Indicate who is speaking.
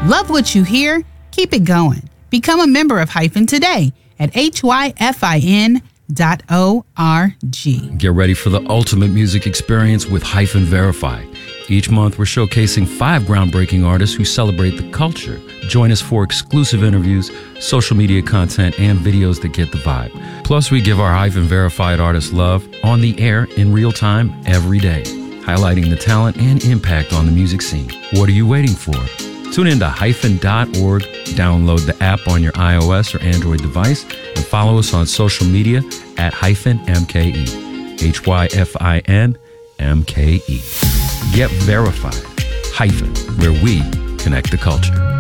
Speaker 1: Love what you hear? Keep it going. Become a member of Hyphen today at hyfin.org.
Speaker 2: Get ready for the ultimate music experience with Hyphen Verified. Each month, we're showcasing 5 groundbreaking artists who celebrate the culture. Join us for exclusive interviews, social media content, and videos that get the vibe. Plus, we give our Hyphen Verified artists love on the air in real time every day, highlighting the talent and impact on the music scene. What are you waiting for? Tune in to hyphen.org, download the app on your iOS or Android device, and follow us on social media at hyphen MKE. HYFIN MKE. Get verified. Hyphen, where we connect the culture.